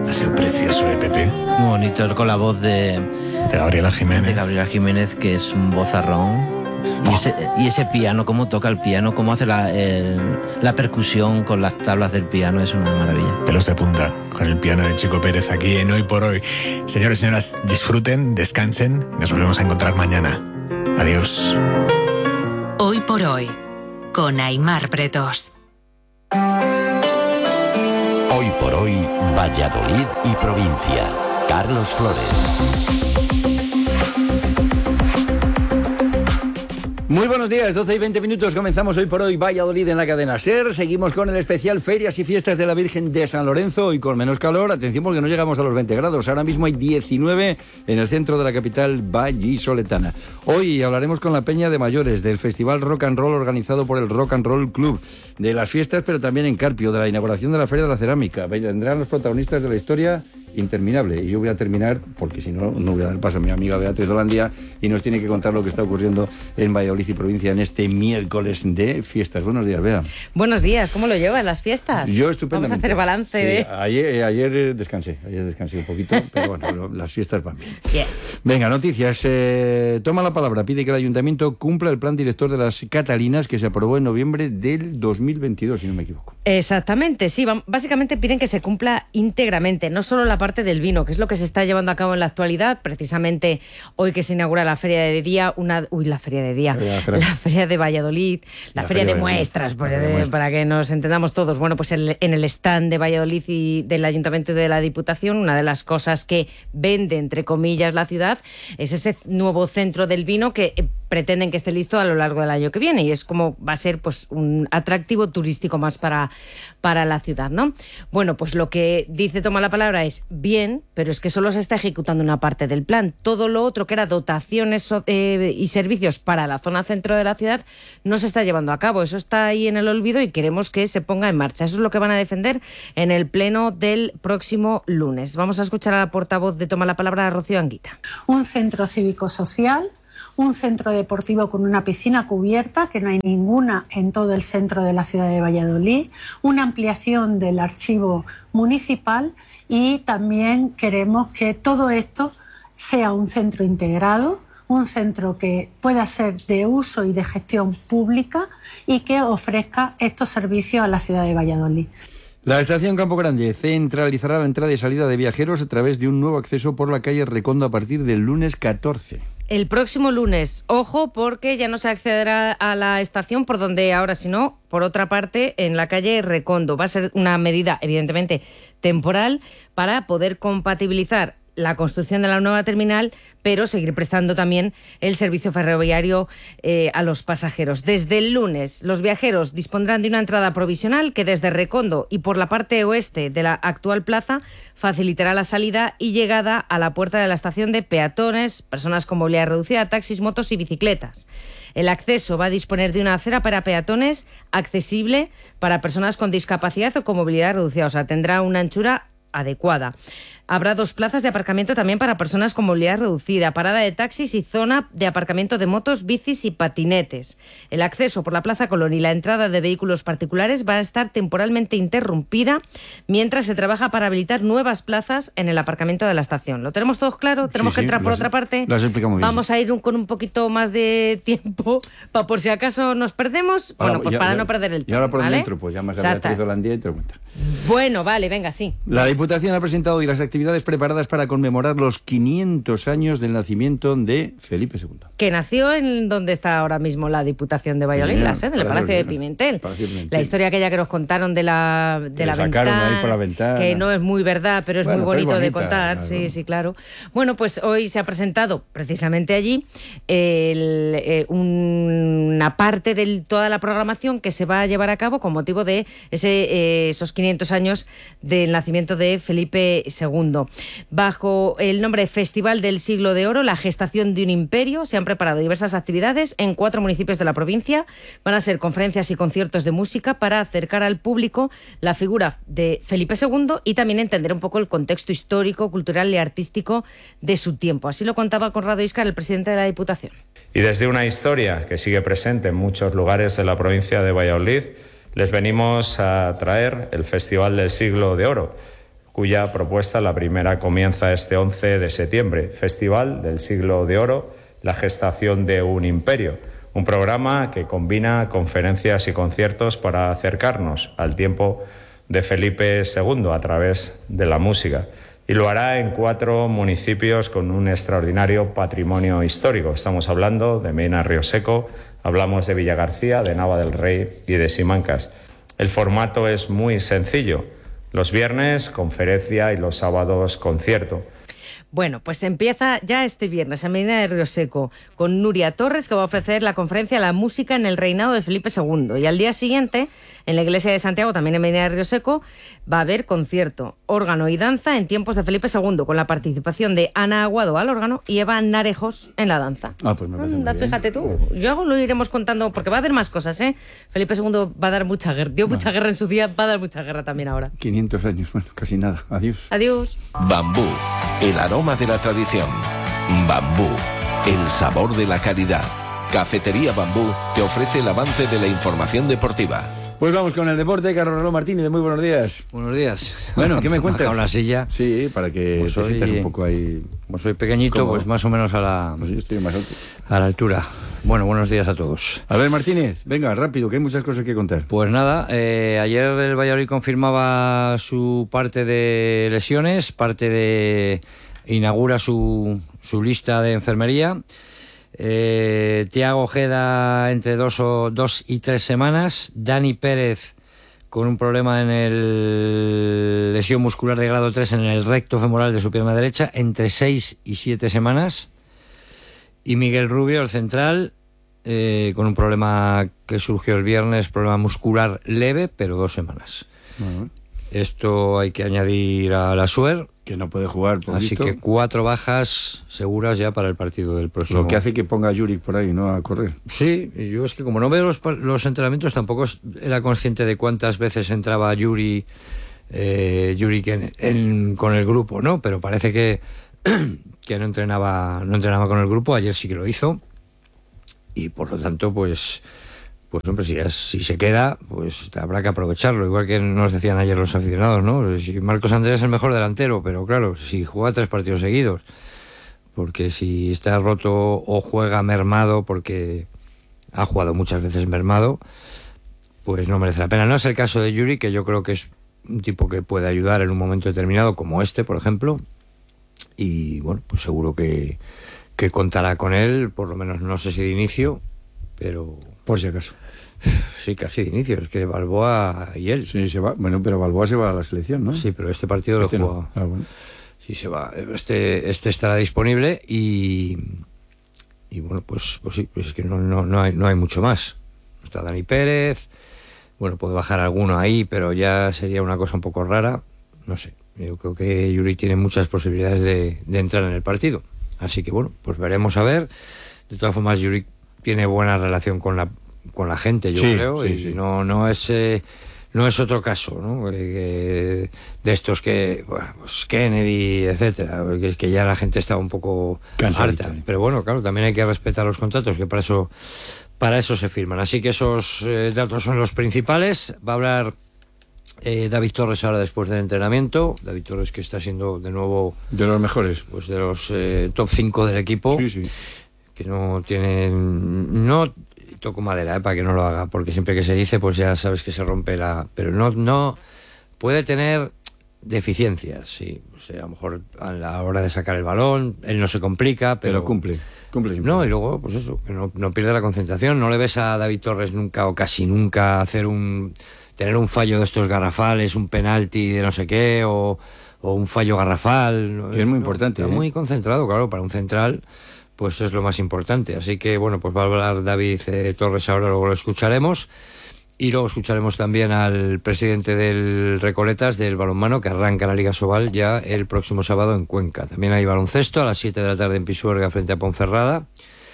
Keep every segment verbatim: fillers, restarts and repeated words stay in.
Ha sido precioso, ¿eh, Pepe? Muy bonito, con la voz de... De Gabriela Jiménez. De Gabriela Jiménez, que es un vozarrón. Y ese, y ese piano, cómo toca el piano, cómo hace la, el, la percusión con las tablas del piano, es una maravilla. Pelos de punta, con el piano de Chico Pérez aquí en Hoy por Hoy. Señores y señoras, disfruten, descansen, nos volvemos a encontrar mañana. Adiós. Hoy por Hoy, con Aimar Pretos. Hoy por Hoy, Valladolid y provincia. Carlos Flores. Muy buenos días, doce y veinte minutos, comenzamos Hoy por Hoy Valladolid en la cadena SER. Seguimos con el especial Ferias y Fiestas de la Virgen de San Lorenzo, hoy con menos calor, atención porque no llegamos a los veinte grados, ahora mismo hay diecinueve en el centro de la capital vallisoletana. Hoy hablaremos con la Peña de Mayores, del Festival Rock and Roll organizado por el Rock and Roll Club, de las fiestas pero también en Carpio, de la inauguración de la Feria de la Cerámica. Vendrán los protagonistas de la historia interminable y yo voy a terminar porque si no, no voy a dar paso a mi amiga Beatriz Holandia y nos tiene que contar lo que está ocurriendo en Valladolid y provincia en este miércoles de fiestas. Buenos días, Bea. Buenos días, ¿cómo lo llevas las fiestas? Yo estupendamente. Vamos a hacer balance de... Sí, ayer, ayer descansé, ayer descansé un poquito, pero bueno, lo, las fiestas van bien. Bien. Venga, noticias. Eh, toma la palabra, pide que el Ayuntamiento cumpla el plan director de las Catalinas que se aprobó en noviembre del dos mil veintidós, si no me equivoco. Exactamente, sí, básicamente piden que se cumpla íntegramente, no solo la parte del vino, que es lo que se está llevando a cabo en la actualidad, precisamente hoy que se inaugura la Feria de Día, una... Uy, la Feria de Día, la Feria, la feria de Valladolid, la, la Feria, feria de Muestras, por, de muestras. Para que nos entendamos todos. Bueno, pues el, en el stand de Valladolid y del Ayuntamiento de la Diputación, una de las cosas que vende, entre comillas, la ciudad, es ese nuevo centro del vino que eh, pretenden que esté listo a lo largo del año que viene, y es como va a ser pues un atractivo turístico más para, para la ciudad, ¿no? Bueno, pues lo que dice Toma la Palabra es bien, pero es que solo se está ejecutando una parte del plan. Todo lo otro que era dotaciones eh, y servicios para la zona centro de la ciudad no se está llevando a cabo. Eso está ahí en el olvido y queremos que se ponga en marcha. Eso es lo que van a defender en el pleno del próximo lunes. Vamos a escuchar a la portavoz de Toma la Palabra, a Rocío Anguita. Un centro cívico-social, un centro deportivo con una piscina cubierta, que no hay ninguna en todo el centro de la ciudad de Valladolid, una ampliación del archivo municipal, y también queremos que todo esto sea un centro integrado, un centro que pueda ser de uso y de gestión pública y que ofrezca estos servicios a la ciudad de Valladolid. La estación Campo Grande centralizará la entrada y salida de viajeros a través de un nuevo acceso por la calle Recondo a partir del lunes catorce. El próximo lunes, ojo, porque ya no se accederá a la estación por donde ahora, sino por otra parte, en la calle Recondo. Va a ser una medida, evidentemente, temporal para poder compatibilizar la construcción de la nueva terminal, pero seguir prestando también el servicio ferroviario eh, a los pasajeros. Desde el lunes, los viajeros dispondrán de una entrada provisional que desde Recondo y por la parte oeste de la actual plaza facilitará la salida y llegada a la puerta de la estación de peatones, personas con movilidad reducida, taxis, motos y bicicletas. El acceso va a disponer de una acera para peatones accesible para personas con discapacidad o con movilidad reducida, o sea, tendrá una anchura adecuada. Habrá dos plazas de aparcamiento también para personas con movilidad reducida, parada de taxis y zona de aparcamiento de motos, bicis y patinetes. El acceso por la Plaza Colón y la entrada de vehículos particulares va a estar temporalmente interrumpida mientras se trabaja para habilitar nuevas plazas en el aparcamiento de la estación. ¿Lo tenemos todos claro? ¿Tenemos sí, que entrar sí, por has, otra parte? Lo has explicado muy bien. Vamos a ir un, con un poquito más de tiempo para por si acaso nos perdemos. Ahora, bueno, pues ya, para ya, no perder el tiempo. Y ahora por ¿vale? dentro, pues llamas a Beatriz Holandia y te lo cuenta. Bueno, vale, venga, sí. La Diputación ha presentado hoy las actividades preparadas para conmemorar los quinientos años del nacimiento de Felipe segundo. Que nació en donde está ahora mismo la Diputación de Valladolid, la sede, en el Palacio de Pimentel. Palacio de Pimentel. La historia aquella que nos contaron de la, de la ventana, ahí por la ventana, que no es muy verdad, pero es bueno, muy bonito es bonita, de contar. Claro. Sí, sí, claro. Bueno, pues hoy se ha presentado precisamente allí el, eh, un, una parte de toda la programación que se va a llevar a cabo con motivo de ese, eh, esos quinientos años del nacimiento de Felipe segundo. Bajo el nombre de Festival del Siglo de Oro, la gestación de un imperio, se han preparado diversas actividades en cuatro municipios de la provincia. Van a ser conferencias y conciertos de música para acercar al público la figura de Felipe segundo y también entender un poco el contexto histórico, cultural y artístico de su tiempo. Así lo contaba Conrado Íscar, el presidente de la Diputación. Y desde una historia que sigue presente en muchos lugares de la provincia de Valladolid, les venimos a traer el Festival del Siglo de Oro, cuya propuesta, la primera, comienza este once de septiembre, Festival del Siglo de Oro, la gestación de un imperio. Un programa que combina conferencias y conciertos para acercarnos al tiempo de Felipe segundo a través de la música. Y lo hará en cuatro municipios con un extraordinario patrimonio histórico. Estamos hablando de Medina Rioseco, hablamos de Villagarcía, de Nava del Rey y de Simancas. El formato es muy sencillo. Los viernes, conferencia, y los sábados, concierto. Bueno, pues empieza ya este viernes en Medina de Rioseco con Nuria Torres, que va a ofrecer la conferencia La música en el reinado de Felipe segundo. Y al día siguiente, en la iglesia de Santiago, también en Medina de Rioseco, va a haber concierto, órgano y danza en tiempos de Felipe segundo, con la participación de Ana Aguado al órgano y Eva Narejos en la danza. Ah, pues me parece Anda, muy bien. fíjate tú, luego lo iremos contando, porque va a haber más cosas, ¿eh? Felipe segundo va a dar mucha guerra, dio mucha guerra en su día, va a dar mucha guerra también ahora. quinientos años, bueno, casi nada. Adiós. Adiós. Bambú, el aroma de la tradición. Bambú, el sabor de la calidad. Cafetería Bambú te ofrece el avance de la información deportiva. Pues vamos con el deporte. Carlos Reló Martínez, muy buenos días. Buenos días. Bueno, ¿qué me Me ha cuentas? bajado la silla. Sí, para que Pues te soy- sientas un poco ahí. Como soy pequeñito, ¿Cómo? pues más o menos a la, Pues yo estoy más alto. a la altura. Bueno, buenos días a todos. A ver, Martínez, venga, rápido, que hay muchas cosas que contar. Pues nada, eh, ayer el Valladolid confirmaba su parte de lesiones, parte de... inaugura su, su lista de enfermería. Eh, Tiago Ojeda entre dos, o, dos y tres semanas. Dani Pérez con un problema en el lesión muscular de grado tres en el recto femoral de su pierna derecha, entre seis y siete semanas. Y Miguel Rubio, el central, eh, con un problema que surgió el viernes, problema muscular leve, pero dos semanas. Bueno, Esto hay que añadir a la Suer. que no puede jugar, Así poquito. que cuatro bajas seguras ya para el partido del próximo. Lo que hace que ponga a Juric por ahí, ¿no? A correr. Sí, yo es que como no veo los, pa- los entrenamientos, tampoco es- era consciente de cuántas veces entraba Yuri, eh, Yuri que en- en- con el grupo, ¿no? Pero parece que, que no entrenaba, no entrenaba con el grupo. Ayer sí que lo hizo. Y por lo tanto, pues, pues hombre, si, es- si se queda, pues habrá que aprovecharlo. Igual que nos decían ayer los aficionados, ¿no? Si Marcos Andrés es el mejor delantero, pero claro, si juega tres partidos seguidos, porque si está roto o juega mermado, porque ha jugado muchas veces mermado, pues no merece la pena. No es el caso de Yuri, que yo creo que es un tipo que puede ayudar en un momento determinado, como este, por ejemplo, y bueno, pues seguro que, que contará con él, por lo menos no sé si de inicio, pero Por si acaso. sí, casi de inicio, es que Balboa y él. Sí, se va. Bueno, pero Balboa se va a la selección, ¿no? Sí, pero este partido Este lo no. juega. Ah, bueno. Sí, se va. Este, este estará disponible y, y bueno, pues, pues sí, pues es que no, no, no, hay, no hay mucho más. Está Dani Pérez, bueno, puede bajar alguno ahí, pero ya sería una cosa un poco rara. No sé, yo creo que Yuri tiene muchas posibilidades de, de entrar en el partido. Así que bueno, pues veremos a ver. De todas formas, Yuri tiene buena relación con la, con la gente, yo Sí, creo, sí, y sí. no, no es... eh, no es otro caso, ¿no? Que- que de estos que, bueno, pues Kennedy, etcétera, que, que ya la gente está un poco Cansadita. harta. Pero bueno, claro, también hay que respetar los contratos, que para eso, para eso se firman. Así que esos eh, datos son los principales. Va a hablar eh, David Torres ahora después del entrenamiento. David Torres, que está siendo de nuevo De los mejores. pues de los eh, top cinco del equipo, Sí, sí. que no tienen, no toco madera, eh, para que no lo haga, porque siempre que se dice pues ya sabes que se rompe la, pero no, no puede tener deficiencias, sí, o sea, a lo mejor a la hora de sacar el balón él no se complica, pero, Pero cumple. Cumple siempre. no, y luego pues eso, que no, no pierde la concentración. No le ves a David Torres nunca o casi nunca hacer un tener un fallo de estos garrafales, un penalti de no sé qué, o, o un fallo garrafal, ¿no? Que es muy No, importante, está ¿eh? muy concentrado, claro, para un central pues es lo más importante. Así que bueno, pues va a hablar David eh, Torres ahora, luego lo escucharemos. Y luego escucharemos también al presidente del Recoletas, del balonmano, que arranca la Liga Sobal ya el próximo sábado en Cuenca. También hay baloncesto a las siete de la tarde en Pisuerga frente a Ponferrada.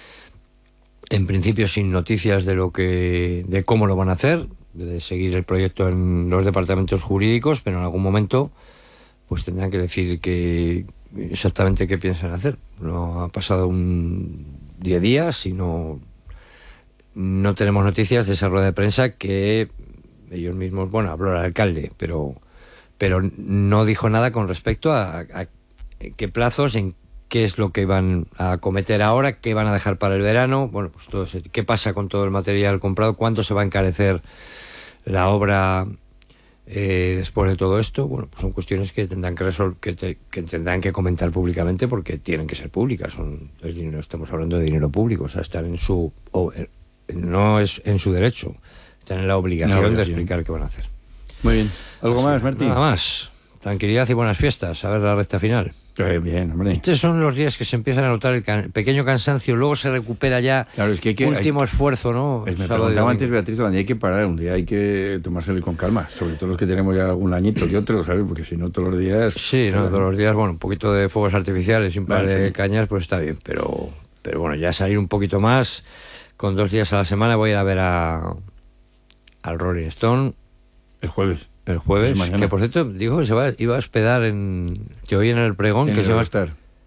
En principio sin noticias de lo que, de cómo lo van a hacer, de seguir el proyecto en los departamentos jurídicos, pero en algún momento pues tendrán que decir que exactamente qué piensan hacer. No ha pasado un diez días y no, no tenemos noticias de esa rueda de prensa que ellos mismos, bueno, habló el alcalde, pero, pero no dijo nada con respecto a, a, a qué plazos, en qué es lo que van a acometer ahora, qué van a dejar para el verano, bueno, pues todo ese, qué pasa con todo el material comprado, cuánto se va a encarecer la obra eh, después de todo esto. Bueno, pues son cuestiones que tendrán que resol- que, te, que tendrán que comentar públicamente, porque tienen que ser públicas. Son es dinero, estamos hablando de dinero público, o sea, están en su o, eh, no es en su derecho, están en la obligación, no, de explicar qué van a hacer. Muy bien. ¿Algo Así, más, Martín? Nada más. Tranquilidad y buenas fiestas. A ver la recta final. Eh, bien, hombre. Estos son los días que se empiezan a notar el can- pequeño cansancio, luego se recupera ya. Claro, es que hay que, último hay, esfuerzo, ¿no? Es, me Sábado preguntaba antes Beatriz, un día hay que parar, un día hay que tomárselo con calma, sobre todo los que tenemos ya algún añito que otros, ¿sabes? Porque si no todos los días... Sí, no, todos los días, bueno, un poquito de fuegos artificiales y un par vale, de sí. cañas, pues está bien, pero, pero bueno, ya salir un poquito más, con dos días a la semana voy a ir a ver a al Rolling Stone. El jueves. El jueves, pues que por cierto, dijo que se va, iba a hospedar en... que hoy en el pregón, en que el se va a estar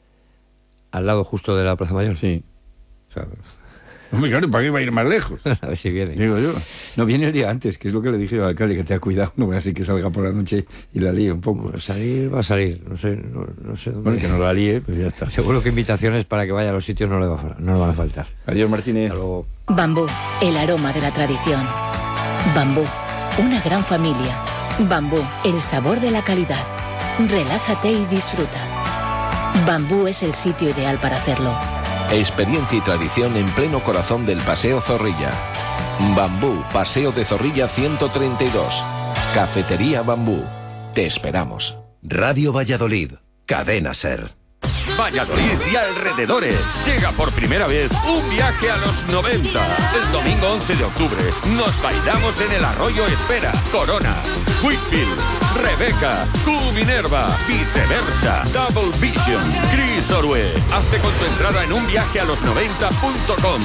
al lado justo de la Plaza Mayor. Sí. O sea, hombre, claro, ¿para qué va a ir más lejos? a ver si viene. Digo yo. No, viene el día antes, que es lo que le dije al alcalde, que te ha cuidado, no voy a decir que salga por la noche y la líe un poco. Bueno, salir va a salir, no sé, no, no sé dónde. Bueno, que no la líe, pues ya está. Seguro que invitaciones para que vaya a los sitios no le, va a, no le van a faltar. Adiós, Martínez. Hasta luego. Bambú, el aroma de la tradición. Bambú, una gran familia. Bambú, el sabor de la calidad. Relájate y disfruta. Bambú es el sitio ideal para hacerlo. Experiencia y tradición en pleno corazón del Paseo Zorrilla. Bambú, Paseo de Zorrilla ciento treinta y dos. Cafetería Bambú. Te esperamos. Radio Valladolid, Cadena SER. Valladolid y alrededores. Llega por primera vez un viaje a los noventa. El domingo once de octubre nos bailamos en el Arroyo Espera, Corona, Whitfield, Rebeca, Q Minerva, Viceversa, Double Vision, Chris Orwe. Hazte con tu entrada en un viaje a los noventa punto com.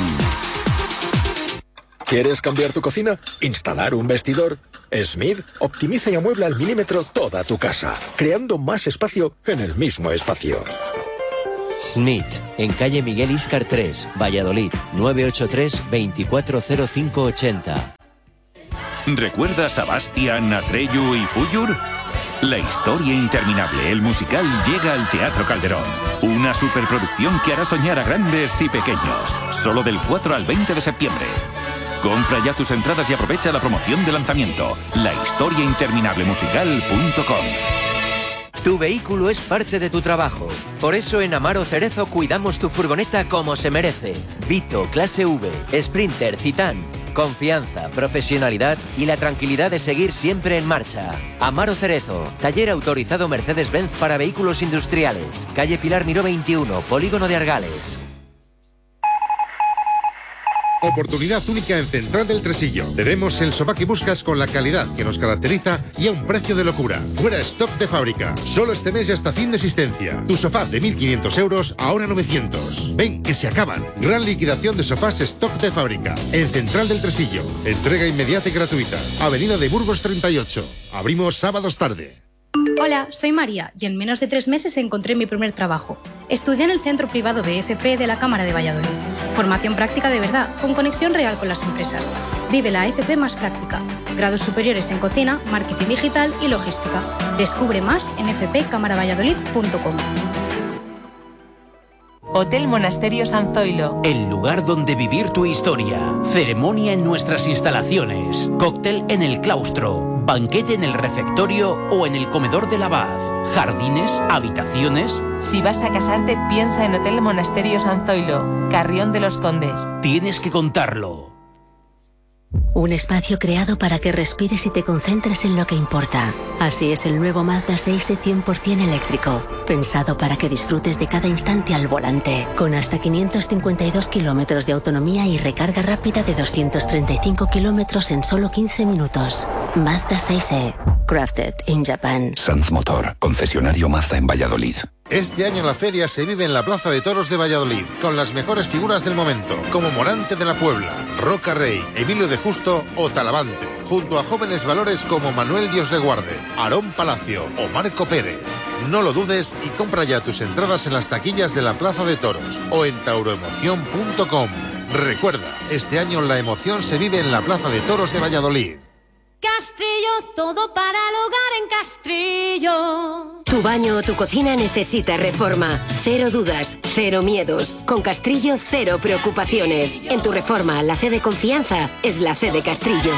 ¿Quieres cambiar tu cocina? ¿Instalar un vestidor? Smith optimiza y amuebla al milímetro toda tu casa, creando más espacio en el mismo espacio. Smith, en calle Miguel Íscar tres, Valladolid, nueve ocho tres, veinticuatro cero cinco ochenta. ¿Recuerdas a Bastian, Atreyu y Fuyur? La historia interminable, el musical, llega al Teatro Calderón. Una superproducción que hará soñar a grandes y pequeños. Solo del cuatro al veinte de septiembre. Compra ya tus entradas y aprovecha la promoción de lanzamiento. La historia interminable musical punto com. Tu vehículo es parte de tu trabajo. Por eso en Amaro Cerezo cuidamos tu furgoneta como se merece. Vito, clase V, Sprinter, Citán. Confianza, profesionalidad y la tranquilidad de seguir siempre en marcha. Amaro Cerezo, taller autorizado Mercedes-Benz para vehículos industriales. Calle Pilar Miró veintiuno, Polígono de Argales. Oportunidad única en Central del Tresillo. Tenemos el sofá que buscas con la calidad que nos caracteriza y a un precio de locura. Fuera stock de fábrica. Solo este mes y hasta fin de existencia. Tu sofá de mil quinientos euros, ahora novecientos. Ven, que se acaban. Gran liquidación de sofás stock de fábrica. En Central del Tresillo. Entrega inmediata y gratuita. Avenida de Burgos treinta y ocho. Abrimos sábados tarde. Hola, soy María y en menos de tres meses encontré mi primer trabajo. Estudié en el Centro Privado de F P de la Cámara de Valladolid. Formación práctica de verdad, con conexión real con las empresas. Vive la F P más práctica. Grados superiores en cocina, marketing digital y logística. Descubre más en f p cámara valladolid punto com. Hotel Monasterio San Zoilo. El lugar donde vivir tu historia. Ceremonia en nuestras instalaciones. Cóctel en el claustro. Banquete en el refectorio o en el comedor del abad. Jardines, habitaciones. Si vas a casarte, piensa en Hotel Monasterio San Zoilo, Carrión de los Condes. Tienes que contarlo. Un espacio creado para que respires y te concentres en lo que importa. Así es el nuevo Mazda seis e cien por ciento eléctrico, pensado para que disfrutes de cada instante al volante, con hasta quinientos cincuenta y dos kilómetros de autonomía y recarga rápida de doscientos treinta y cinco kilómetros en solo quince minutos. Mazda seis e, crafted in Japan. Sanz Motor, concesionario Mazda en Valladolid. Este año la feria se vive en la Plaza de Toros de Valladolid, con las mejores figuras del momento, como Morante de la Puebla, Roca Rey, Emilio de Justo o Talavante, junto a jóvenes valores como Manuel Dios de Guarde, Aarón Palacio o Marco Pérez. No lo dudes y compra ya tus entradas en las taquillas de la Plaza de Toros o en tauroemoción punto com. Recuerda, este año la emoción se vive en la Plaza de Toros de Valladolid. Castrillo, todo para el hogar en Castrillo. Tu baño o tu cocina necesita reforma. Cero dudas, cero miedos. Con Castrillo, cero preocupaciones. En tu reforma, la C de confianza es la C de Castrillo.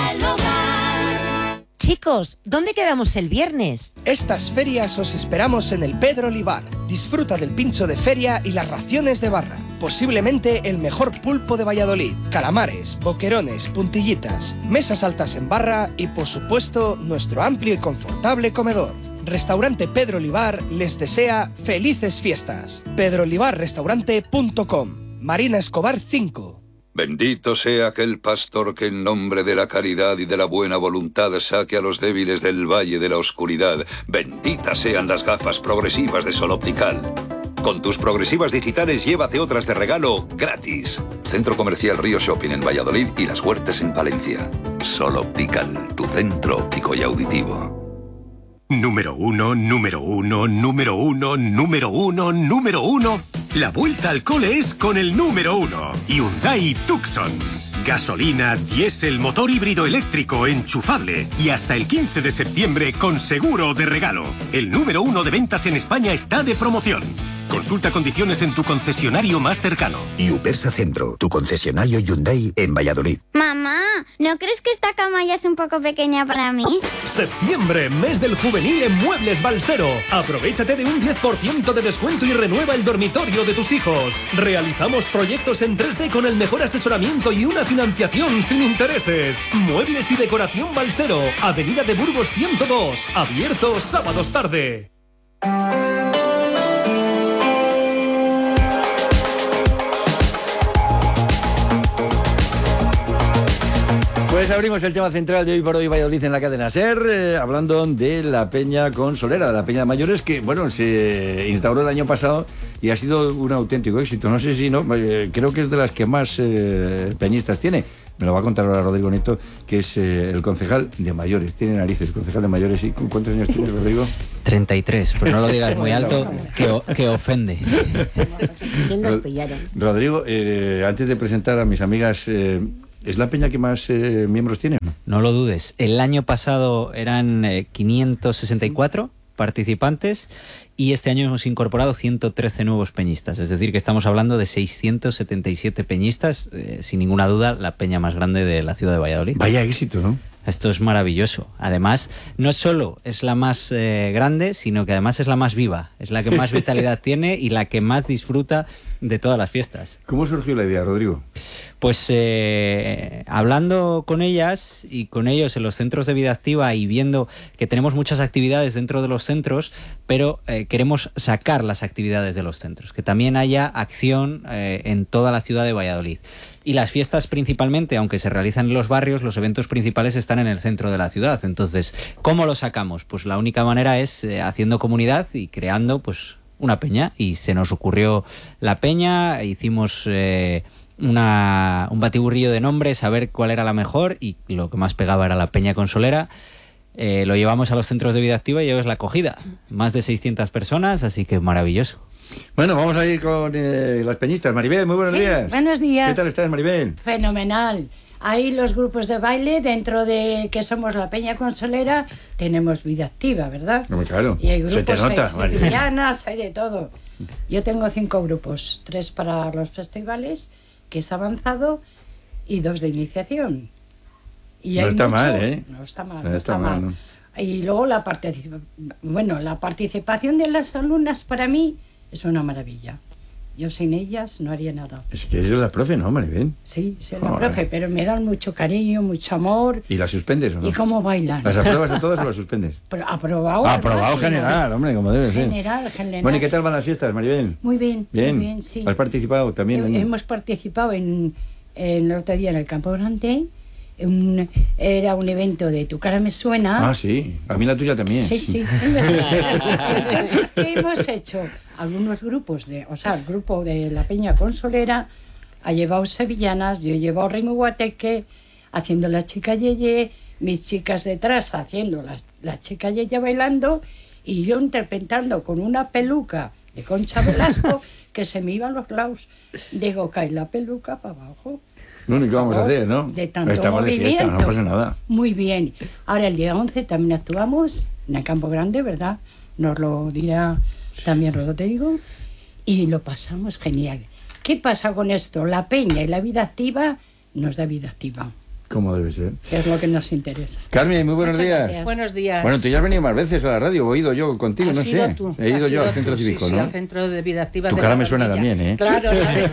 Chicos, ¿dónde quedamos el viernes? Estas ferias os esperamos en el Pedro Olivar. Disfruta del pincho de feria y las raciones de barra. Posiblemente el mejor pulpo de Valladolid. Calamares, boquerones, puntillitas, mesas altas en barra y, por supuesto, nuestro amplio y confortable comedor. Restaurante Pedro Olivar les desea felices fiestas. pedro olivar restaurante punto com. Marina Escobar cinco. Bendito sea aquel pastor que en nombre de la caridad y de la buena voluntad saque a los débiles del valle de la oscuridad. Benditas sean las gafas progresivas de Sol Optical. Con tus progresivas digitales llévate otras de regalo gratis. Centro Comercial Río Shopping en Valladolid y Las Huertas en Palencia. Sol Optical, tu centro óptico y auditivo. Número uno, número uno, número uno, número uno, número uno. La vuelta al cole es con el número uno. Hyundai Tucson. Gasolina, diésel, motor híbrido eléctrico, enchufable. Y hasta el quince de septiembre con seguro de regalo. El número uno de ventas en España está de promoción. Consulta condiciones en tu concesionario más cercano. Y Upersa Centro, tu concesionario Hyundai en Valladolid. Mamá, ¿no crees que esta cama ya es un poco pequeña para mí? Septiembre, mes del juvenil en Muebles Balsero. Aprovechate de un diez por ciento de descuento y renueva el dormitorio de tus hijos. Realizamos proyectos en tres D con el mejor asesoramiento y una financiación sin intereses. Muebles y decoración Balsero, Avenida de Burgos ciento dos, abierto sábados tarde. Pues abrimos el tema central de Hoy por Hoy Valladolid en la cadena SER, eh, hablando de la Peña Consolera, de la Peña de Mayores, que, bueno, se instauró el año pasado y ha sido un auténtico éxito. No sé si no, eh, creo que es de las que más eh, peñistas tiene. Me lo va a contar ahora Rodrigo Nieto, que es eh, el concejal de Mayores. Tiene narices, concejal de Mayores. ¿Y cuántos años tienes, Rodrigo? treinta y tres, pero no lo digas muy alto, que, o, que ofende. Rodrigo, eh, antes de presentar a mis amigas... Eh, ¿es la peña que más eh, miembros tiene? No lo dudes. El año pasado eran eh, quinientos sesenta y cuatro participantes y este año hemos incorporado ciento trece nuevos peñistas. Es decir, que estamos hablando de seiscientos setenta y siete peñistas. Eh, sin ninguna duda, la peña más grande de la ciudad de Valladolid. Vaya éxito, ¿no? Esto es maravilloso. Además, no solo es la más eh, grande, sino que además es la más viva. Es la que más vitalidad tiene y la que más disfruta de todas las fiestas. ¿Cómo surgió la idea, Rodrigo? Pues eh, hablando con ellas y con ellos en los centros de vida activa y viendo que tenemos muchas actividades dentro de los centros, pero eh, queremos sacar las actividades de los centros, que también haya acción eh, en toda la ciudad de Valladolid. Y las fiestas principalmente, aunque se realizan en los barrios, los eventos principales están en el centro de la ciudad. Entonces, ¿cómo lo sacamos? Pues la única manera es eh, haciendo comunidad y creando pues una peña. Y se nos ocurrió la peña, hicimos eh, una, un batiburrillo de nombres, a ver cuál era la mejor, y lo que más pegaba era la Peña Consolera. Eh, lo llevamos a los centros de vida activa y ya ves la acogida. Más de seiscientas personas, así que maravilloso. Bueno, vamos a ir con eh, las peñistas. Maribel, muy buenos sí, días. Buenos días. ¿Qué tal estás, Maribel? Fenomenal. Ahí los grupos de baile, dentro de que somos la Peña Consolera, tenemos vida activa, ¿verdad? No, claro. Y hay grupos, se te nota, hay sevillanas, hay de todo. Yo tengo cinco grupos, tres para los festivales, que es avanzado, y dos de iniciación. Y no hay está mucho, mal, ¿eh? No está mal, no, no está, está mal. mal ¿no? Y luego la participación, bueno, la participación de las alumnas para mí es una maravilla. Yo sin ellas no haría nada. Es que es la profe, ¿no, Maribel? Sí, soy la profe, pero me dan mucho cariño, mucho amor. ¿Y las suspendes o no? ¿Y cómo bailan? ¿Las apruebas a todas o las suspendes? Pero aprobado. Ah, aprobado general, hombre, como debe ser. General, general. Bueno, ¿y qué tal van las fiestas, Maribel? Muy bien, bien. muy bien, sí. ¿Has participado también? He, en... Hemos participado en, en el otro día en el Campo Grande. Un, era un evento de Tu cara me suena. Ah, sí, a mí la tuya también. Sí, sí. Entonces, ¿qué hemos hecho? Algunos grupos, de, o sea, el grupo de la Peña Consolera ha llevado sevillanas, yo he llevado ritmo guateque, haciendo la chica yeye, mis chicas detrás haciendo la, la chica yeye bailando, y yo interpretando con una peluca de Concha Velasco que se me iban los lados. Digo, cae la peluca para abajo. Lo único que vamos a hacer, ¿no? De tanto Estamos de fiesta, no pasa nada. Muy bien. Ahora el día once también actuamos en el Campo Grande, ¿verdad? Nos lo dirá también Rodrigo. Y lo pasamos genial. ¿Qué pasa con esto? La peña y la vida activa nos da vida activa. Como debe ser. Que es lo que nos interesa. Carmen, muy buenos Muchas días. gracias. Buenos días. Bueno, tú ya has venido más veces a la radio, o he ido yo contigo, Has no sido sé. tú, He ido has yo sido al centro tú, cívico, sí, sí, ¿no? al centro de vida activa. Tu de cara la me suena Rondilla. también, ¿eh? Claro,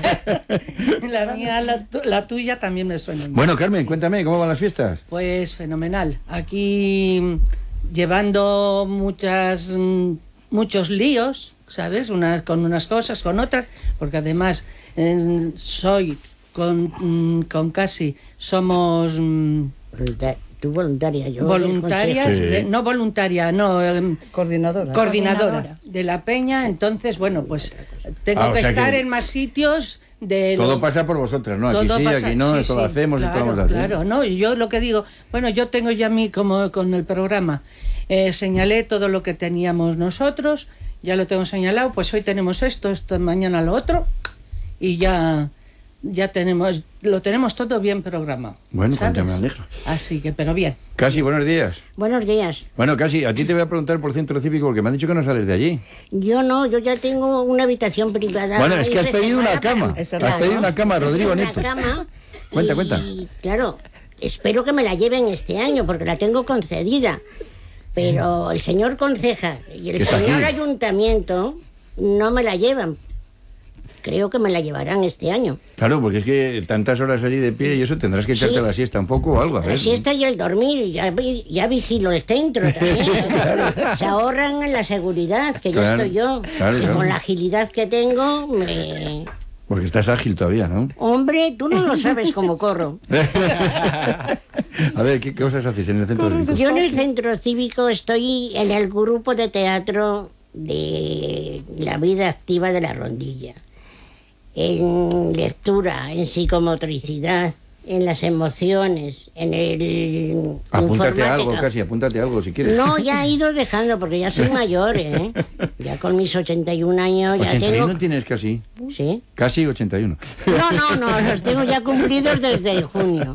la, la mía, la, tu- la tuya también me suena. Bueno, Carmen, cuéntame, ¿cómo van las fiestas? Pues fenomenal. Aquí mm, llevando muchas mm, muchos líos, ¿sabes? Unas con unas cosas, con otras, porque además eh, soy con mm, con casi somos mm, Tú voluntaria, yo. voluntarias, Sí. de- no voluntaria, no em, Coordinadora. coordinadora Coordinadora. de la peña. Entonces, bueno, pues tengo Ah, o que sea estar que- en más sitios de Todo lo- pasa por vosotras, ¿no? Aquí Todo sí, pasa- aquí no, sí, esto lo sí, hacemos, esto lo claro, vamos a hacer. Claro, no, y yo lo que digo, bueno, yo tengo ya a mí, como con el programa, eh, señalé todo lo que teníamos nosotros, ya lo tengo señalado, pues hoy tenemos esto, esto mañana lo otro, y ya, ya tenemos, lo tenemos todo bien programado. Bueno, ¿sabes? cuéntame, alegro. Así que, pero bien. Casi, buenos días. Buenos días. Bueno, Casi, a ti te voy a preguntar por centro cívico porque me han dicho que no sales de allí. Yo no, yo ya tengo una habitación privada. Bueno, es que has pedido una reservada cama. para- Has Claro. pedido una cama, Rodrigo Una Nieto. cama. Cuenta, y, cuenta. Claro, espero que me la lleven este año porque la tengo concedida. Pero el señor concejal y el Que está señor aquí. ayuntamiento no me la llevan. Creo que me la llevarán este año. Claro, porque es que tantas horas allí de pie y eso tendrás que echarte Sí. la siesta un poco o algo, a ver. La siesta y el dormir, ya, vi- ya vigilo el centro también. Se ahorran en la seguridad, que ya Claro, estoy yo. claro, y claro. con la agilidad que tengo, me... Porque estás ágil todavía, ¿no? Hombre, tú no lo sabes cómo corro. A ver, ¿qué cosas haces en el centro cívico? Yo en el centro cívico estoy en el grupo de teatro de la vida activa de la Rondilla. En lectura, en psicomotricidad, en las emociones, en el Apúntate a algo, informática. Casi, apúntate a algo si quieres. No, ya he ido dejando porque ya soy mayor, ¿eh? Ya con mis ochenta y un años ya ochenta y uno tengo... tienes casi. Sí. Casi ochenta y uno. No, no, no, los tengo ya cumplidos desde junio.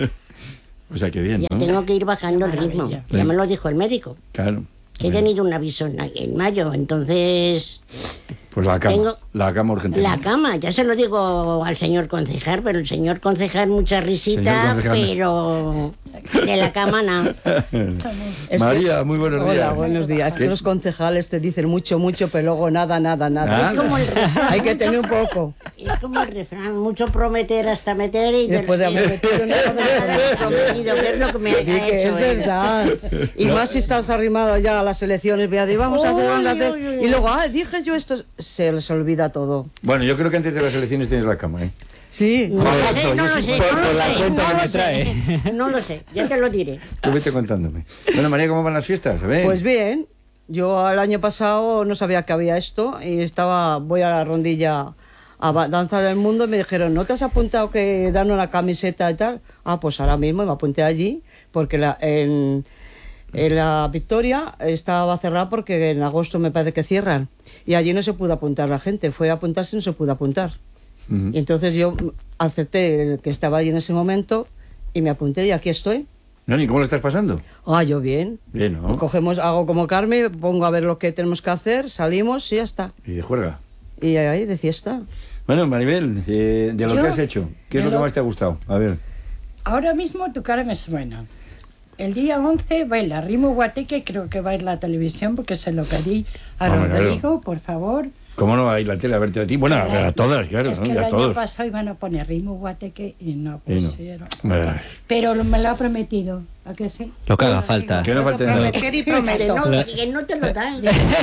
O sea, que bien, Ya ¿no? tengo que ir bajando el ritmo. Ya me lo dijo el médico. Claro. Que he tenido un aviso en, en mayo, entonces... Pues la cama. Tengo- La cama urgente. La cama, ya se lo digo al señor concejal, pero el señor concejal mucha risita, Señor concejal. pero de la cama no. María, muy buenos días. Hola, buenos días. Es ¿Qué? que los concejales te dicen mucho, mucho, pero luego nada, nada, nada. Nada. Es como el refrán. Hay que tener un poco. Es como el refrán, mucho prometer hasta meter y, Y después de haber metido, no nada prometido, que es lo que me Sí, ha que hecho es él. verdad. Y más si estás arrimado ya a las elecciones, Beatriz, vamos a hacer, vamos a Uy, hacer. uy, uy, Y luego, ah, dije yo esto, se les olvida todo. Bueno, yo creo que antes de las elecciones tienes la cama, ¿eh? Sí. No lo sé, no lo sé, Por- no por lo la sé, cuenta no que lo me sé. trae. No lo sé, ya te lo diré. Tú vete contándome. Bueno, María, ¿cómo van las fiestas? A ver. Pues bien, yo el año pasado no sabía que había esto y estaba, voy a la Rondilla a ba- Danza del Mundo y me dijeron, ¿no te has apuntado que dan una camiseta y tal? Ah, pues ahora mismo me apunté allí porque la, en, en la Victoria estaba cerrada porque en agosto me parece que cierran y allí no se pudo apuntar la gente, fue a apuntarse y no se pudo apuntar. Ujú. Y entonces yo acepté el que estaba allí en ese momento y me apunté y aquí estoy. No, ¿y cómo lo estás pasando? Ah, yo bien. Bien, ¿no? Cogemos, hago como Carmen, pongo a ver lo que tenemos que hacer, salimos y ya está. Y de juerga. Y ahí de fiesta. Bueno, Maribel, eh, de lo Yo, que has hecho, ¿qué es de lo que lo- más te ha gustado? A ver. Ahora mismo tu cara me suena. El día once baila Rimo Guateque, creo que va a ir la televisión porque se lo pedí a Hombre, Rodrigo, claro. por favor. ¿Cómo no va a ir la tele a verte a ti? Bueno, a, ver a todas, claro, Es ¿no? que Y el a año todos. pasado iban a poner Rimo Guateque y no Y no. pusieron. Bueno, Pero lo- me lo ha prometido, ¿a que sí? Lo que haga falta. que no falte nada. Prometer y prometo. Que no, que no te lo dan.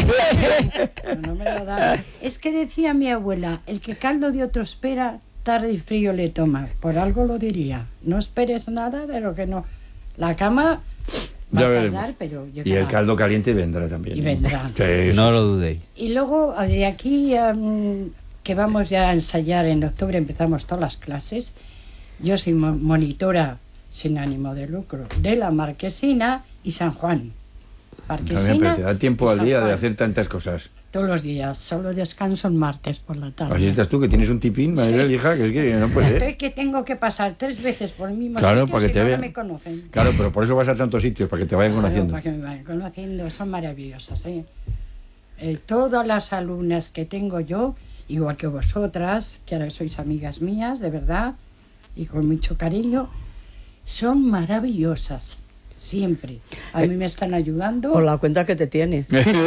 No me lo da. Es que decía mi abuela, el que caldo de otro espera, tarde y frío le toma. Por algo lo diría. No esperes nada de lo que no. La cama va Ya a veremos. tardar, pero Y llegará. el caldo caliente vendrá también. Y ¿eh? vendrá. Sí, sí. No lo dudéis. Y luego, de aquí em, que vamos ya a ensayar en octubre, empezamos todas las clases. Yo soy mo- monitora sin ánimo de lucro de la Marquesina y San Juan. También, Marquesina pero te da tiempo y al San día de Juan. hacer tantas cosas. Todos los días, solo descanso el martes por la tarde. Así estás tú, que tienes un tipín, Maribel, Sí. hija, que es que no puede Estoy ser. que tengo que pasar tres veces por el mismo Claro, sitio para que si te no, no vean. me conocen. Claro, pero por eso vas a tantos sitios, para que te vayan Claro, conociendo. para que me vayan conociendo, son maravillosas. ¿eh? Eh, todas las alumnas que tengo yo, igual que vosotras, que ahora sois amigas mías, de verdad, y con mucho cariño, son maravillosas. Siempre. A mí me están ayudando. Con la cuenta que te tiene.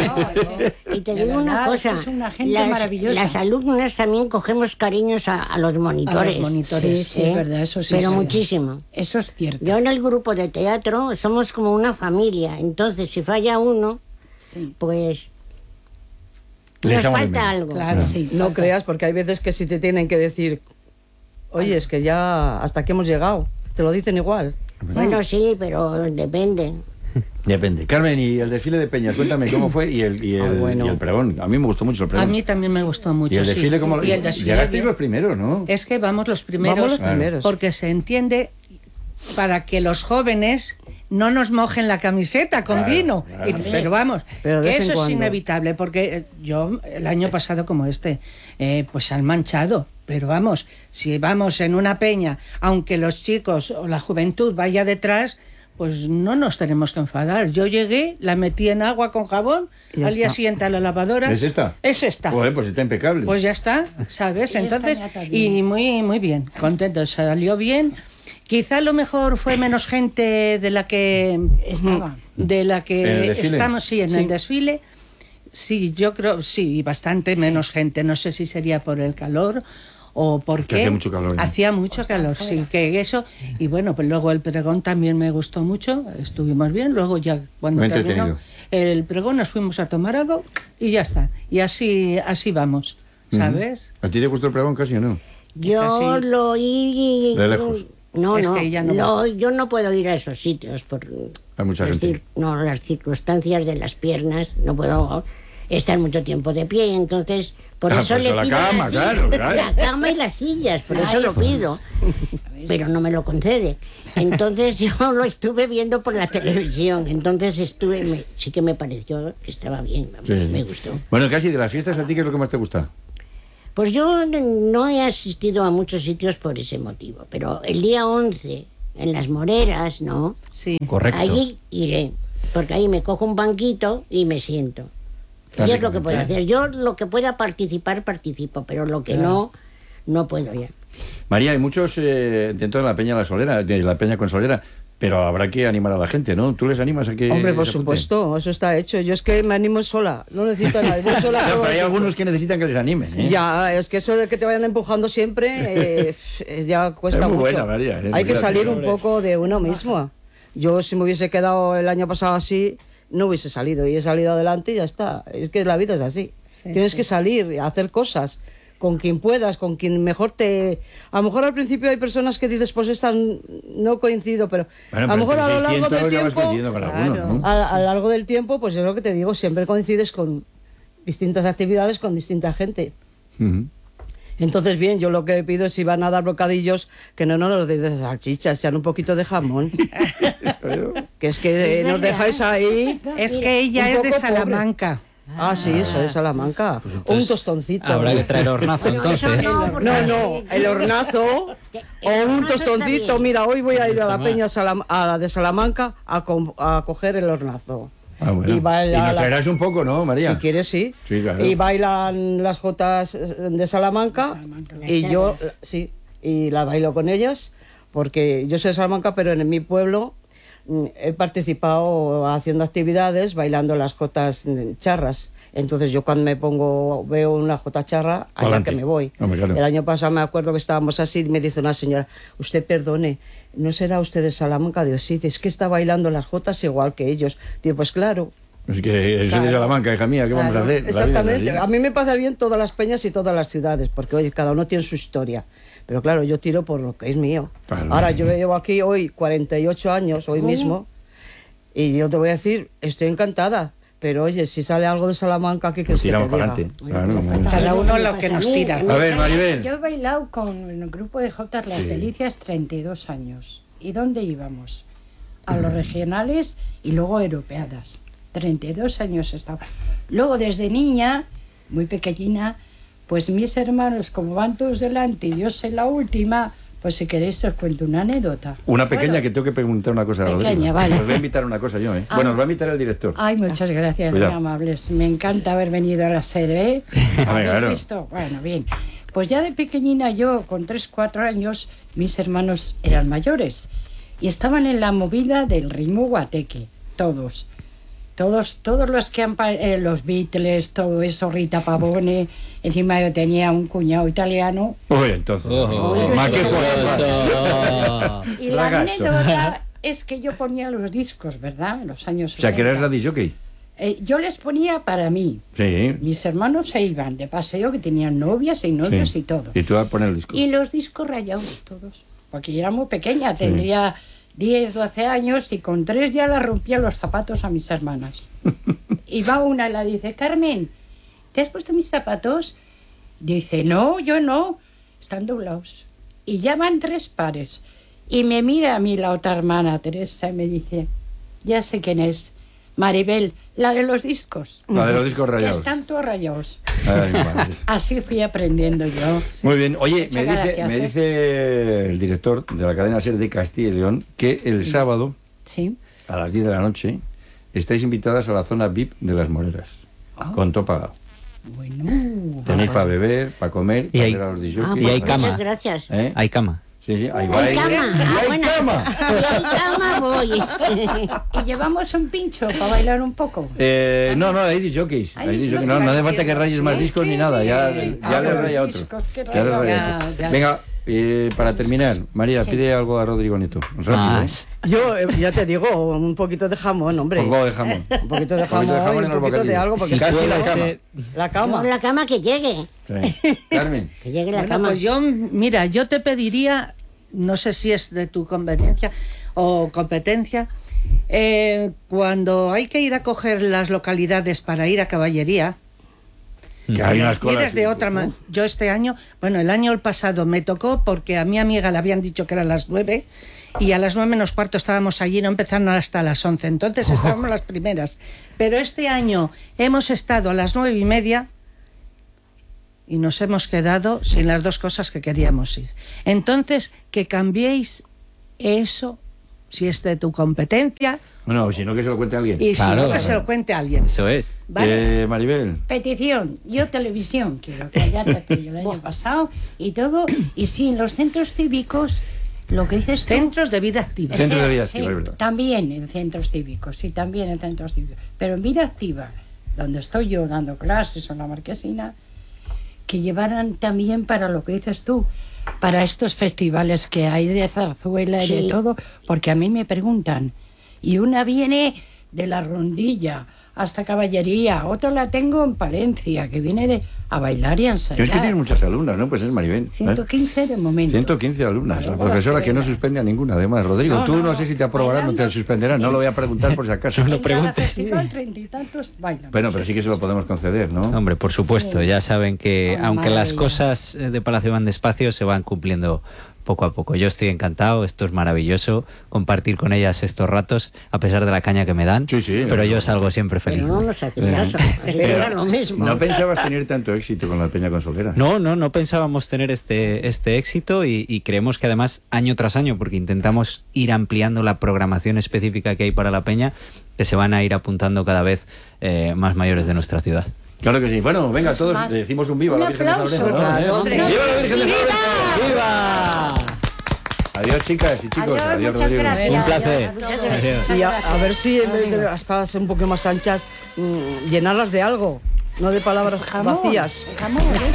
Y te De digo una verdad, cosa, es una gente las, maravillosa. las alumnas también cogemos cariños a, a los monitores. A los monitores, sí, sí, es verdad, eso sí, Pero sí. muchísimo. Eso es cierto. Yo en el grupo de teatro somos como una familia, entonces si falla uno, pues Le nos echamos de falta menos. algo. Claro, sí. No creas, porque hay veces que si te tienen que decir, oye, es que ya hasta aquí hemos llegado, te lo dicen igual. Bueno, sí, pero depende. Depende. Carmen, y el desfile de Peñas, cuéntame cómo fue y el, y el, Ah, bueno. y el pregón. A mí me gustó mucho el A pregón. mí también me gustó mucho. y el sí. desfile, ¿cómo? Y el desfile Llegasteis bien. los primeros, ¿no? Es que vamos los primeros, Vamos los primeros. porque se entiende para que los jóvenes no nos mojen la camiseta con Claro, vino. claro. Y- pero vamos, Pero de que vez en eso es cuando. inevitable, porque eh, yo el año pasado como este, eh, pues han manchado. Pero vamos, si vamos en una peña, aunque los chicos o la juventud vaya detrás, pues no nos tenemos que enfadar. Yo llegué, la metí en agua con jabón, Ya al día está. siguiente a la lavadora. ¿Es esta? Es esta. Joder, pues está impecable. Pues ya está, ¿sabes? Y esta Entonces, ya está bien. y muy, muy bien, contento, salió bien. Quizá a lo mejor fue menos gente de la que Estaba. de la ¿En el que desfile? estamos, sí, en Sí. el desfile. Sí, yo creo, sí, bastante menos gente. No sé si sería por el calor o porque Que hacía mucho calor, ¿no? hacía mucho calor, sí, que eso. Y bueno, pues luego el pregón también me gustó mucho, estuvimos bien. Luego ya cuando Muy terminó entretenido. el pregón nos fuimos a tomar algo y ya está. Y así, así vamos, ¿sabes? ¿A ti te gustó el pregón casi o no? Yo Casi. lo oí... De lejos. No, Es no, que ella no lo- va. yo no puedo ir a esos sitios por Hay mucha las, gente. cir- no, las circunstancias de las piernas, no puedo estar mucho tiempo de pie, entonces por Ah, eso por le eso la pido cama, las sillas, claro, claro. la cama y las sillas, por eso Ahí lo está. pido, pero no me lo concede. Entonces yo lo estuve viendo por la televisión, entonces estuve, me- sí que me pareció que estaba bien, vamos, Sí. me gustó. Bueno, casi de las fiestas, ¿a ti qué es lo que más te gusta? Pues yo no he asistido a muchos sitios por ese motivo, pero el día once, en las Moreras, ¿no? Sí. Correcto. Allí iré, porque ahí me cojo un banquito y me siento. Y es lo que puedo hacer. Yo lo que pueda participar, participo, pero lo que no, no puedo ya. María, hay muchos eh, dentro de la Peña La Solera, de la Peña Consolera, pero habrá que animar a la gente, ¿no? ¿Tú les animas a que Hombre, por se apunten? supuesto, eso está hecho. Yo es que me animo sola, no necesito a nadie. Voy sola Claro, todo pero hay el algunos tiempo. que necesitan que les animen, ¿eh? Ya, es que eso de que te vayan empujando siempre eh, eh, ya cuesta Es muy mucho. buena, María, es Hay que verdad, salir sí, un hombre. poco de uno mismo. Yo si me hubiese quedado el año pasado así, no hubiese salido. Y he salido adelante y ya está. Es que la vida es así. Sí, Tienes sí. que salir, hacer cosas con quien puedas, con quien mejor te... A lo mejor al principio hay personas que dices, pues estas no coincido, pero Bueno, a lo pero mejor a lo entre largo del seiscientos ya vas tiempo... coincidiendo con algunos, ¿no? A, a lo largo del tiempo, pues es lo que te digo, siempre coincides con distintas actividades, con distinta gente. Ujú. Entonces, bien, yo lo que pido es si van a dar bocadillos, que no nos los deis de salchichas, sean un poquito de jamón. Que es que Es nos verdad. dejáis ahí. Es que ella un es de poco pobre. Salamanca. Ah, sí, eso de Salamanca. Pues un entonces tostoncito. habrá que traer hornazo, Bueno, eso entonces. no, No, porque- no, el hornazo o El un hornazo está tostoncito. bien. Mira, hoy voy a ir a la Está peña Salam- a la de Salamanca a, com- a coger el hornazo. Ah, bueno. Y Y, baila nos la- traerás un poco, ¿no, María? Si quieres, sí. Sí, claro. Y bailan las jotas de Salamanca, y yo, sí, y la bailo con ellas, porque yo soy de Salamanca, pero en mi pueblo mm, he participado haciendo actividades, bailando las jotas mm, charras. Entonces yo cuando me pongo, veo una jota charra, allá Adelante. que me voy. Hombre, claro. El año pasado me acuerdo que estábamos así, y me dice una señora, usted perdone, ¿no será usted de Salamanca? Digo, sí, es que está bailando las jotas igual que ellos. Digo, pues claro. Es que soy de Claro. Salamanca, hija mía, ¿qué vamos a Claro, hacer? La vida es Exactamente. así. A mí me pasa bien todas las peñas y todas las ciudades, porque oye, cada uno tiene su historia. Pero claro, yo tiro por lo que es mío. Claro. Ahora, yo llevo aquí hoy cuarenta y ocho años, hoy mismo, y yo te voy a decir, estoy encantada. Pero oye, si sale algo de Salamanca, ¿qué crees que te Tiramos para diga? adelante. Claro, muy bien. Cada uno lo Pues que a nos mí, tira. en A ver, mi- Maribel. Yo he bailado con el grupo de Jotas Las Sí. Delicias treinta y dos años. ¿Y dónde íbamos? A los regionales y luego europeadas. treinta y dos años estaba. Luego, desde niña, muy pequeñina, pues mis hermanos, como van todos delante y yo soy la última, pues si queréis os cuento una anécdota. Una pequeña, ¿Puedo? que tengo que preguntar una cosa a Pequeña, Rodrigo. vale. Os voy a invitar a una cosa yo, ¿eh? Ah. Bueno, os va a invitar el director. Ay, muchas gracias, muy Cuidado. amables. Me encanta haber venido a la serie, ¿eh? Hombre, ¿Habéis claro. visto? Bueno, bien. Pues ya de pequeñina yo, con tres, cuatro años, mis hermanos eran mayores y estaban en la movida del ritmo guateque, todos. Todos, todos los que han, pa- eh, los Beatles, todo eso, Rita Pavone, encima yo tenía un cuñado italiano. Uy, entonces. Uy, más sí, que sí, cosas. Y la Ragazzo. anécdota es que yo ponía los discos, ¿verdad? En los años O sea, que eres sesenta. la disjockey. Eh, yo les ponía para mí. Sí. Mis hermanos se iban de paseo, que tenían novias y novios Sí. y todo. Y tú vas a poner el disco. Y los discos rayados todos. Porque yo era muy pequeña, tendría diez, doce años y con tres ya le rompía los zapatos a mis hermanas. Y va una y la dice, Carmen, ¿te has puesto mis zapatos? Dice, no, yo no. Están doblados. Y ya van tres pares. Y me mira a mí la otra hermana, Teresa, y me dice, ya sé quién es. Maribel, la de los discos. La de los discos Que rayados. están todos rayados. Ay, madre. Así fui aprendiendo yo. Muy bien. Oye, Muchas me dice, gracias, me ¿eh? dice el director de la cadena SER de Castilla y León que el sábado, Sí. a las diez de la noche, estáis invitadas a la zona V I P de las Moreras. Ah. Con todo pagado. Bueno. Tenéis para beber, para comer, Y para hay- ver a los Ah, disjockeys. y hay para- cama. Muchas gracias. ¿Eh? Hay cama. Sí, sí, ahí va. Hay ahí- cama. ¡Y Ah, hay bueno. cama! Si hay cama, voy. Y llevamos un pincho para bailar un poco. Eh, no, no, hay disjockeys. Hay Hay disjockeys. disjockeys. No, no hace falta que rayes más Sí, discos ni qué nada. Ya, bien. ya Ah, le los raya otro. discos, qué Ya le rayado. raya Ya, otro. ya. Venga, eh, para terminar, María, Sí. pide algo a Rodrigo Nieto. Rápido. Ah, ¿eh? Yo eh, ya te digo, un poquito de jamón, hombre. Un poco de jamón. Un poquito de Un poquito jamón, de jamón y en un los poquito de bocadillos. algo, porque Sí, casi la puede cama. ser la cama. No, la cama que llegue. Sí. Carmen. Que llegue la Bueno, cama. pues yo, mira, yo te pediría, no sé si es de tu conveniencia o competencia, eh, cuando hay que ir a coger las localidades para ir a caballería, Que hay unas quieres colas. de otra manera. Yo este año, bueno, el año pasado me tocó porque a mi amiga le habían dicho que eran las nueve y a las nueve menos cuarto estábamos allí, no empezaron hasta las once, entonces estábamos las primeras. Pero este año hemos estado a las nueve y media y nos hemos quedado sin las dos cosas que queríamos ir. Entonces, que cambiéis eso, si es de tu competencia, Bueno, si no, que se lo cuente alguien. y Claro, si no, que claro. se lo cuente a alguien. Eso es. ¿Vale? Eh, Maribel. Petición, yo televisión, quiero que ya te pedí el año pasado y todo. Y sí, en los centros cívicos, lo que dices tú, Centros de vida activa. Centros de vida sí, activa, es verdad. también en centros cívicos, sí, también en centros cívicos. Pero en vida activa, donde estoy yo dando clases en la Marquesina, que llevaran también para lo que dices tú, para estos festivales que hay de zarzuela y Sí. de todo, porque a mí me preguntan, y una viene de la Rondilla hasta Caballería, otra la tengo en Palencia, que viene de a bailar y a ensayar. Tienes que tienes muchas alumnas, ¿no? Pues es Maribel. ¿eh? ciento quince de momento. ciento quince alumnas. La Luego las profesora que que no vengan. suspende a ninguna, además. Rodrigo, No, tú no, no, sé si te aprobarán o te bailando. suspenderán. No lo voy a preguntar por si acaso. En cada festival, treinta y tantos bailan. Bueno, pero sí que se lo podemos conceder, ¿no? Hombre, por supuesto, Sí. ya saben que Una aunque las maravilla. cosas eh, de Palacio van despacio, se van cumpliendo poco a poco. Yo estoy encantado, esto es maravilloso, compartir con ellas estos ratos, a pesar de la caña que me dan, Sí, sí, pero no, yo no. salgo siempre feliz. Pero no nos haces Eh, caso. Así que era lo mismo. No pensabas tener tanto éxito con la Peña Consolera. No, no, no pensábamos tener este, este éxito y, y creemos que además año tras año, porque intentamos ir ampliando la programación específica que hay para la Peña, que se van a ir apuntando cada vez eh, más mayores de nuestra ciudad. Claro que sí. Bueno, venga, todos Más. le decimos un viva a Un la Virgen de San aplauso. Lorenzo, ¿no? Claro, hombre. ¡Viva la Virgen de San ¡Viva! Lorenzo! ¡Viva! Adiós, chicas y chicos. Adiós, Adiós, muchas Rodrigo. gracias. Un placer. Adiós, muchas Adiós. gracias. Y a, a ver si en vez de las espadas un poco más anchas, mm, llenarlas de algo, no de palabras Jamón, vacías. jamón, ¿eh?